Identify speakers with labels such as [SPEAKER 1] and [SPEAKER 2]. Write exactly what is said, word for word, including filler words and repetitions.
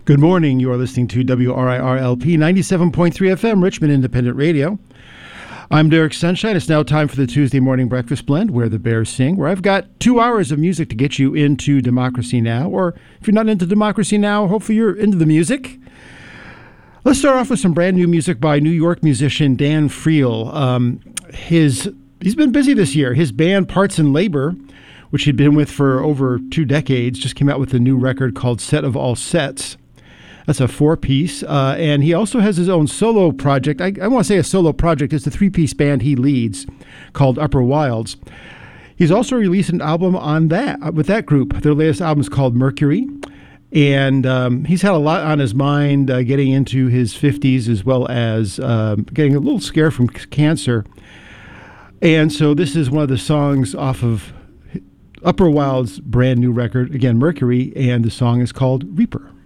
[SPEAKER 1] Good morning. You are listening to W R I R L P ninety-seven point three F M, Richmond Independent Radio. I'm Derek Sunshine. It's now time for the Tuesday Morning Breakfast Blend, where the Bears sing, where I've got two hours of music to get you into Democracy Now! Or if you're not into Democracy Now!, hopefully you're into the music. Let's start off with some brand new music by New York musician Dan Friel. Um, his He's been busy this year. His band Parts and Labor, which he'd been with for over two decades, just came out with a new record called Set of All Sets. That's a four-piece, uh, and he also has his own solo project. I, I want to say a solo project. It's a three-piece band he leads called Upper Wilds. He's also released an album on that with that group. Their latest album is called Mercury, and um, he's had a lot on his mind, uh, getting into his fifties as well as uh, getting a little scared from cancer. And so this is one of the songs off of Upper Wilds' brand new record, again, Mercury, and the song is called Reaper.